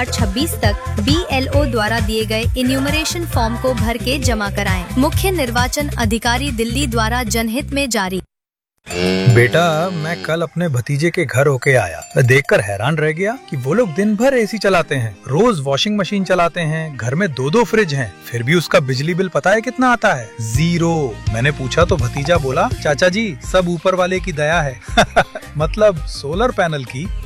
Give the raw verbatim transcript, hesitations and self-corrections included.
छब्बीस तक B L O द्वारा दिए गए इन्यूमरेशन फॉर्म को भर के जमा कराएं। मुख्य निर्वाचन अधिकारी दिल्ली द्वारा जनहित में जारी। बेटा, मैं कल अपने भतीजे के घर होके आया। मैं देखकर हैरान रह गया कि वो लोग दिन भर एसी चलाते हैं, रोज वॉशिंग मशीन चलाते हैं, घर में दो दो फ्रिज हैं, फिर भी उसका बिजली बिल पता है कितना आता है? जीरो। मैंने पूछा तो भतीजा बोला, चाचा जी सब ऊपर वाले की दया है। मतलब सोलर पैनल की